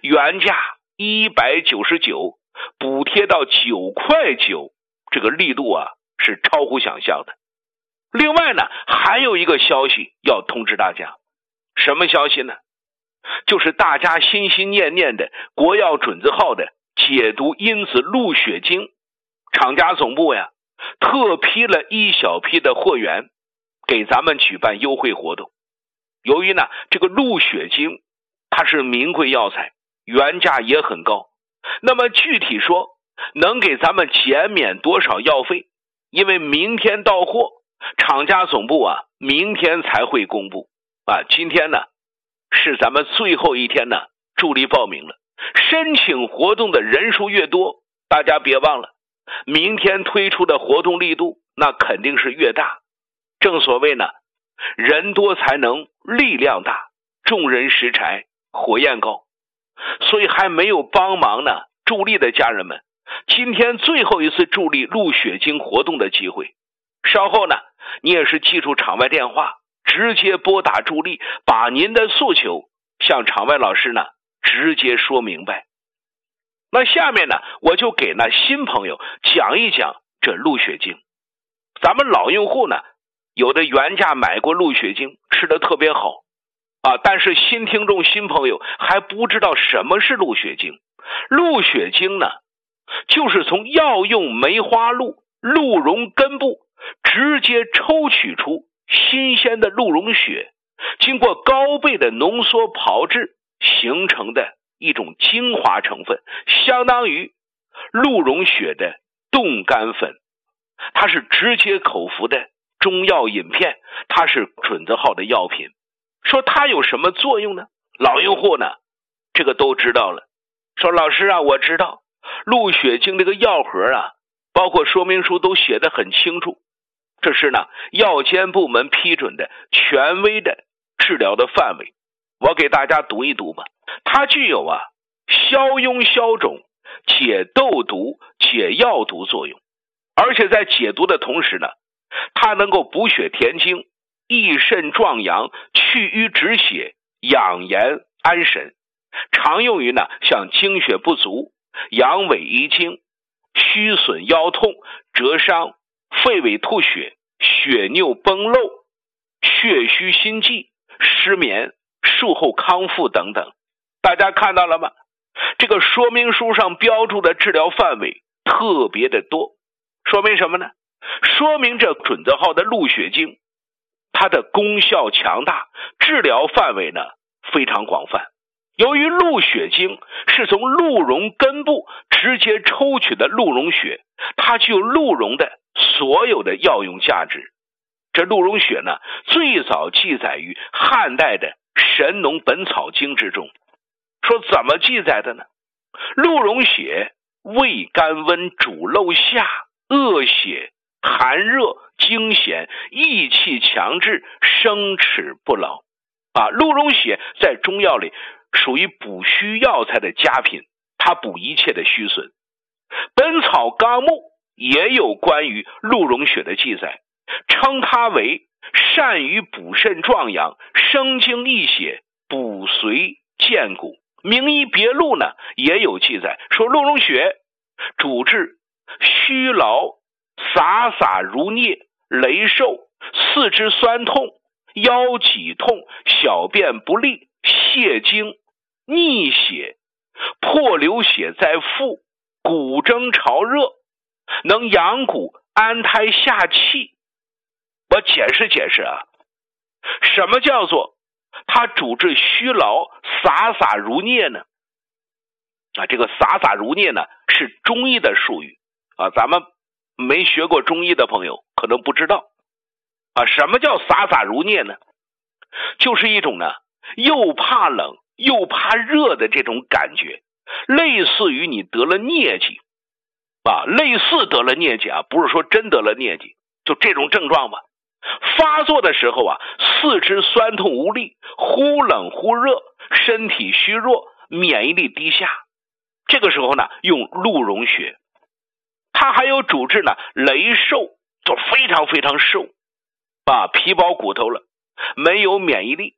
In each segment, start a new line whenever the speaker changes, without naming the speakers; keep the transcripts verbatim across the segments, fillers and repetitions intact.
原价一百九十九，补贴到九块九，这个力度啊是超乎想象的。另外呢，还有一个消息要通知大家，什么消息呢？就是大家心心念念的国药准字号的解毒因子鹿血精，厂家总部呀特批了一小批的货源给咱们举办优惠活动。由于呢这个鹿血精它是名贵药材，原价也很高，那么具体说能给咱们减免多少药费，因为明天到货，厂家总部啊明天才会公布啊。今天呢是咱们最后一天呢助力报名了，申请活动的人数越多，大家别忘了明天推出的活动力度那肯定是越大。正所谓呢，人多才能力量大，众人拾柴火焰高。所以还没有帮忙呢助力的家人们，今天最后一次助力鹿血精活动的机会，稍后呢你也是记住场外电话，直接拨打助力，把您的诉求向场外老师呢直接说明白。那下面呢我就给那新朋友讲一讲这鹿血精。咱们老用户呢有的原价买过鹿血精，吃得特别好啊，但是新听众新朋友还不知道什么是鹿血精。鹿血精呢就是从药用梅花鹿鹿茸根部直接抽取出新鲜的鹿茸血，经过高倍的浓缩炮制形成的一种精华成分，相当于鹿茸血的冻干粉。它是直接口服的中药饮片，它是准字号的药品。说它有什么作用呢？老用户呢这个都知道了，说老师啊，我知道鹿血精这个药盒啊包括说明书都写得很清楚，这是呢药监部门批准的权威的治疗的范围。我给大家读一读吧。它具有啊消痈消肿、解痘毒、解药毒作用，而且在解毒的同时呢，它能够补血填精、益肾壮阳、去瘀止血、养颜安神，常用于呢像精血不足、阳痿遗精、虚损腰痛、折伤、肺痿吐血、血尿崩漏、血虚心悸、失眠、术后康复等等。大家看到了吗？这个说明书上标注的治疗范围特别的多，说明什么呢？说明这准字号的鹿血精它的功效强大，治疗范围呢非常广泛。由于鹿血精是从鹿茸根部直接抽取的鹿茸血，它具有鹿茸的所有的药用价值。这鹿茸血呢最早记载于汉代的神农本草经之中。说怎么记载的呢？鹿茸血味甘温，主漏下，恶血，寒热，惊痫，益气强志，生齿不老啊。鹿茸血在中药里属于补虚药材的佳品，它补一切的虚损。本草纲目也有关于鹿茸血的记载，称它为善于补肾壮阳、生精益血、补髓健骨。名医别录呢也有记载，说鹿茸血主治虚劳、洒洒如啮、雷瘦、四肢酸痛、腰脊痛、小便不利、泄精、逆血、破流血在腹、骨蒸潮热，能养骨安胎下气。我解释解释啊，什么叫做它主治虚劳、洒洒如啮呢？啊，这个洒洒如啮呢是中医的术语啊，咱们没学过中医的朋友可能不知道啊。什么叫洒洒如啮呢？就是一种呢又怕冷又怕热的这种感觉，类似于你得了疟疾啊，类似得了疟疾啊，不是说真得了疟疾，就这种症状吧。发作的时候啊，四肢酸痛无力，忽冷忽热，身体虚弱，免疫力低下。这个时候呢，用鹿茸血。它还有主治呢羸瘦，就非常非常瘦啊，皮包骨头了，没有免疫力。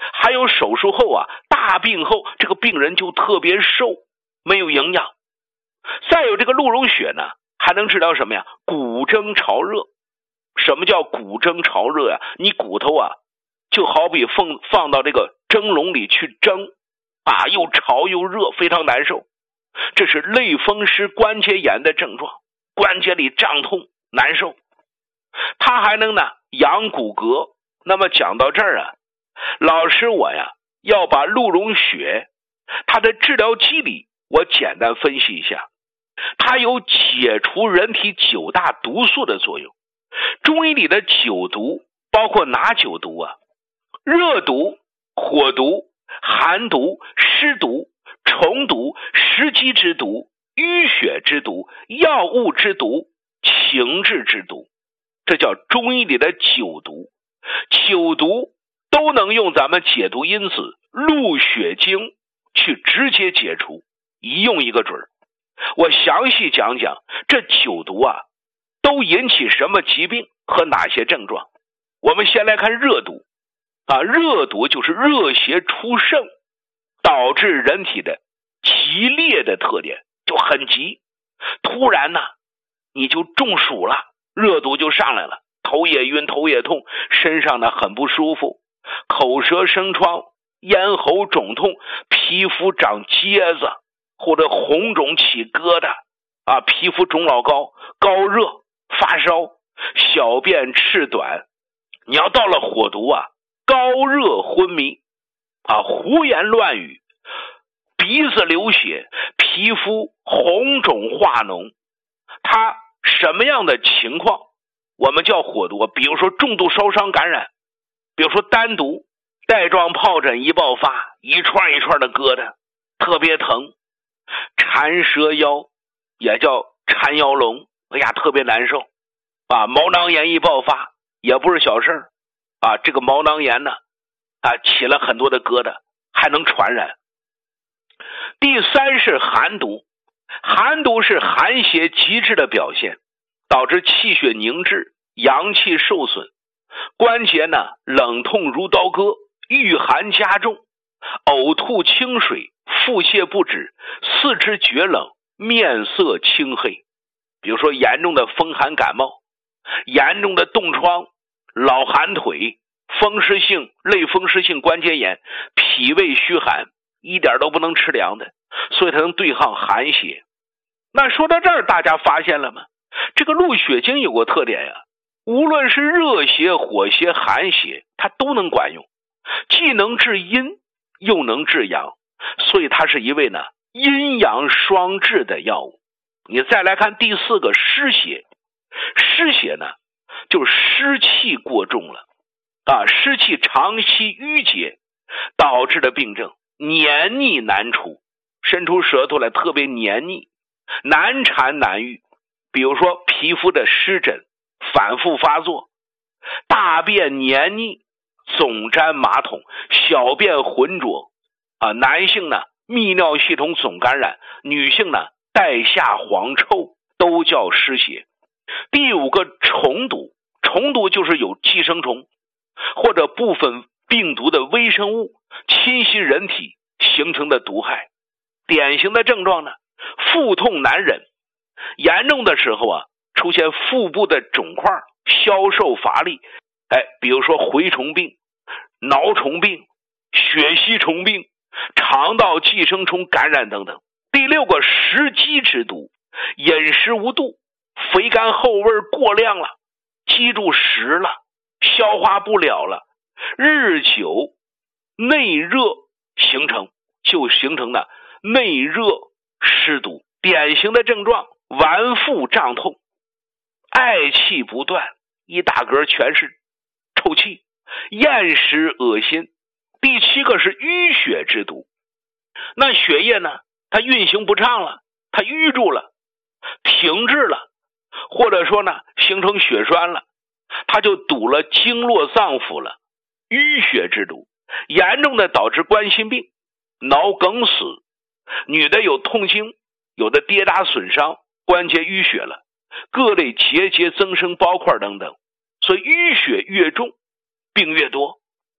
还有手术后啊，大病后这个病人就特别瘦，没有营养。再有这个鹿茸血呢，还能治疗什么呀？骨蒸潮热。什么叫骨蒸潮热呀？你骨头啊，就好比放放到这个蒸笼里去蒸啊，又潮又热，非常难受。这是类风湿关节炎的症状，关节里胀痛难受。它还能呢养骨骼。那么讲到这儿啊，老师我呀要把鹿茸血它的治疗机理我简单分析一下。它有解除人体九大毒素的作用。中医里的九毒包括哪九毒啊？热毒、火毒、寒毒、湿毒、虫毒、食积之毒、淤血之毒、药物之毒、情志之毒。这叫中医里的九毒。九毒都能用咱们解毒因子鹿血精去直接解除，一用一个准儿。我详细讲讲这九毒啊都引起什么疾病和哪些症状。我们先来看热毒啊，热毒就是热邪出盛，导致人体的急烈的特点，就很急，突然呢你就中暑了，热毒就上来了，头也晕，头也痛，身上呢很不舒服，口舌生疮，咽喉肿痛，皮肤长疖子，或者红肿起疙瘩啊，皮肤肿老高，高热发烧，小便赤短。你要到了火毒啊，高热昏迷啊，胡言乱语，鼻子流血，皮肤红肿化脓。它什么样的情况我们叫火毒？比如说重度烧伤感染，比如说单毒，带状疱疹一爆发，一串一串的疙瘩，特别疼。缠蛇腰也叫缠腰龙，哎呀特别难受啊。毛囊炎一爆发也不是小事儿啊，这个毛囊炎呢啊起了很多的疙瘩，还能传染。第三是寒毒，寒毒是寒邪极致的表现，导致气血凝滞，阳气受损，关节呢冷痛如刀割，遇寒加重，呕吐清水，腹泻不止，四肢厥冷，面色青黑。比如说严重的风寒感冒，严重的冻疮，老寒腿，风湿性类风湿性关节炎，脾胃虚寒，一点都不能吃凉的，所以它能对抗寒邪。那说到这儿，大家发现了吗？这个鹿血精有个特点呀，无论是热邪、火邪、寒邪，它都能管用，既能治阴又能治阳，所以它是一味呢阴阳双治的药物。你再来看第四个湿邪，湿邪呢就是湿气过重了啊，湿气长期淤结导致的病症，黏腻难除，伸出舌头来特别黏腻，难缠难愈。比如说皮肤的湿疹反复发作，大便黏腻，总沾马桶，小便浑浊啊，男性呢泌尿系统总感染，女性呢带下黄臭，都叫湿邪。第五个虫毒，虫毒就是有寄生虫或者部分病毒的微生物侵袭人体形成的毒害。典型的症状呢，腹痛难忍，严重的时候啊出现腹部的肿块，消瘦乏力，哎，比如说蛔虫病、挠虫病、血吸虫病、肠道寄生虫感染等等。第六个食积之毒，饮食无度，肥甘厚味过量了，积住食了，消化不了了，日久内热形成，就形成了内热湿毒。典型的症状，脘腹胀痛，嗳气不断，一打嗝全是臭气，厌食恶心。第七个是淤血之毒，那血液呢它运行不畅了，它淤住了，停滞了，或者说呢形成血栓了，它就堵了经络脏腑了。淤血之毒严重的导致冠心病、脑梗死，女的有痛经，有的跌打损伤，关节淤血了，各类结节增生包块等等。所以淤血越重病越多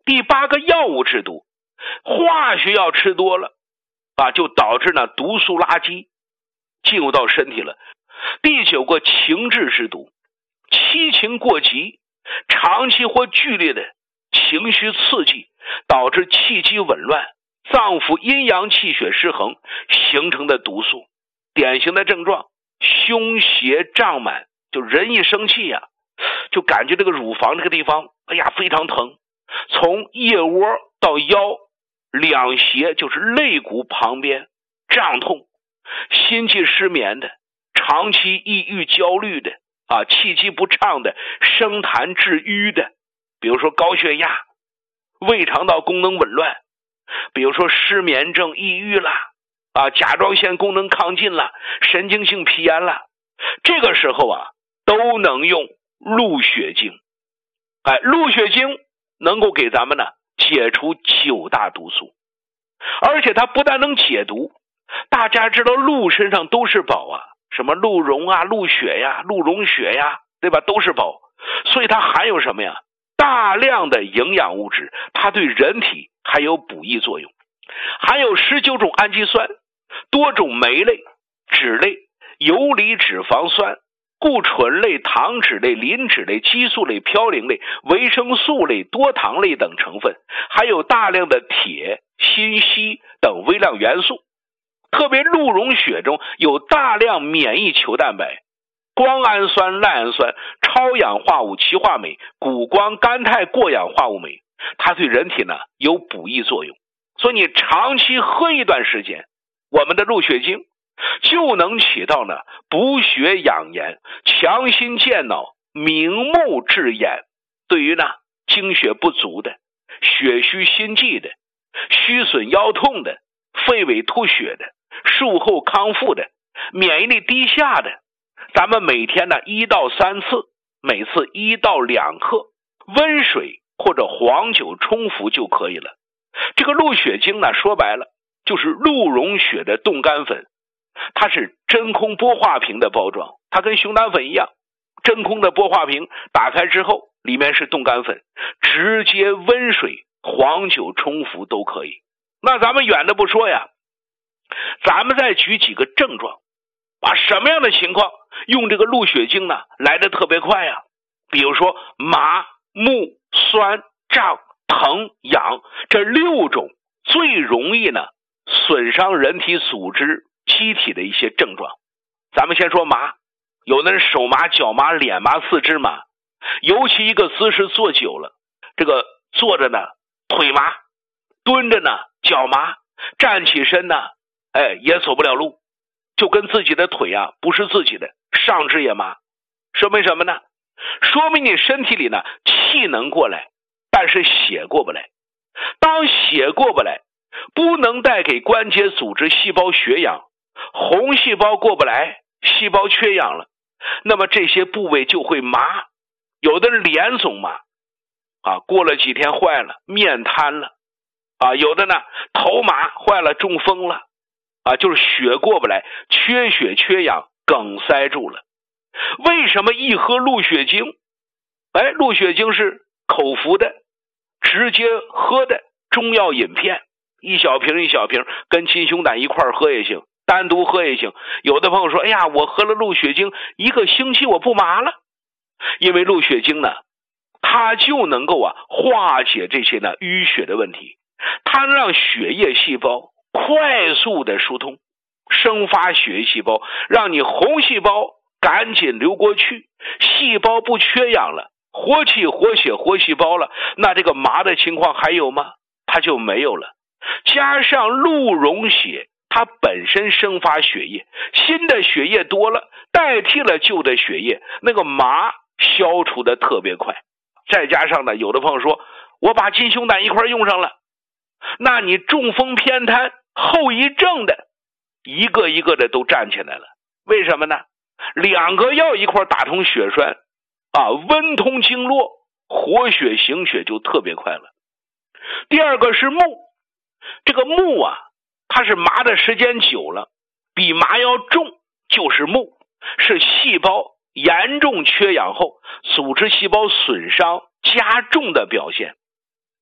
第八个药物制毒，化学药吃多了啊，就导致呢毒素垃圾进入到身体了。第九个情志之毒，七情过急，长期或剧烈的情绪刺激，导致气机紊乱，脏腑阴阳气血失衡形成的毒素。典型的症状，胸胁胀满，就人一生气呀、啊，就感觉这个乳房这个地方哎呀非常疼，从腋窝到腰两胁就是肋骨旁边胀痛，心悸失眠的，长期抑郁焦虑的啊，气机不畅的，声痰致瘀的，比如说高血压，胃肠道功能紊乱，比如说失眠症、抑郁啦，啊，甲状腺功能亢进了，神经性皮炎了，这个时候啊，都能用鹿血精。哎，鹿血精能够给咱们呢解除九大毒素，而且它不但能解毒，大家知道鹿身上都是宝啊，什么鹿茸啊、鹿血呀、鹿茸血呀，对吧？都是宝，所以它含有什么呀？大量的营养物质，它对人体还有补益作用，含有十九种氨基酸，多种酶类、脂类、游离脂肪酸、固醇类、糖脂类、磷脂类、激素类、嘌呤类、维生素类、多糖类等成分，还有大量的铁、锌、硒等微量元素。特别鹿茸血中有大量免疫球蛋白、胱氨酸、赖氨酸、超氧化物歧化酶、谷胱甘肽过氧化物酶，它对人体呢有补益作用。所以你长期喝一段时间，我们的鹿血精就能起到呢补血养颜、强心健脑、明目治眼，对于呢精血不足的、血虚心悸的、虚损腰痛的、肺痿吐血的、术后康复的、免疫力低下的，咱们每天呢一到三次，每次一到两克，温水或者黄酒冲服就可以了。这个鹿血精呢，说白了就是鹿茸血的冻干粉，它是真空玻化瓶的包装，它跟熊胆粉一样，真空的玻化瓶打开之后，里面是冻干粉，直接温水、黄酒冲服都可以。那咱们远的不说呀，咱们再举几个症状啊，什么样的情况用这个鹿血精呢来的特别快呀？比如说麻、木、酸、胀、疼、痒，这六种最容易呢损伤人体组织机体的一些症状。咱们先说麻，有的人手麻、脚麻、脸麻、四肢麻，尤其一个姿势坐久了，这个坐着呢腿麻，蹲着呢脚麻，站起身呢哎也走不了路，就跟自己的腿啊不是自己的，上肢也麻。说明什么呢？说明你身体里呢气能过来，但是血过不来。当血过不来，不能带给关节组织细胞血氧，红细胞过不来，细胞缺氧了，那么这些部位就会麻。有的人脸总麻啊，过了几天坏了，面瘫了啊，有的呢头麻坏了，中风了啊，就是血过不来，缺血缺氧，梗塞住了。为什么一喝鹿血精？哎，鹿血精是口服的，直接喝的中药饮片，一小瓶一小瓶，跟金熊胆一块喝也行，单独喝也行。有的朋友说，哎呀，我喝了鹿血精一个星期我不麻了。因为鹿血精呢，它就能够啊化解这些呢淤血的问题，它能让血液细胞快速的疏通，生发血液细胞，让你红细胞赶紧流过去，细胞不缺氧了，活气活血活细胞了，那这个麻的情况还有吗？它就没有了。加上鹿茸血，它本身生发血液，新的血液多了，代替了旧的血液，那个麻消除的特别快。再加上呢，有的朋友说我把金熊胆一块用上了，那你中风偏瘫后遗症的一个一个的都站起来了。为什么呢？两个药一块打通血栓啊，温通经络，活血行血就特别快了。第二个是木，这个木啊，它是麻的时间久了，比麻药重，就是木，是细胞严重缺氧后组织细胞损伤加重的表现。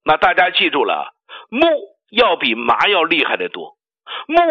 那大家记住了，木要比麻要厉害得多。木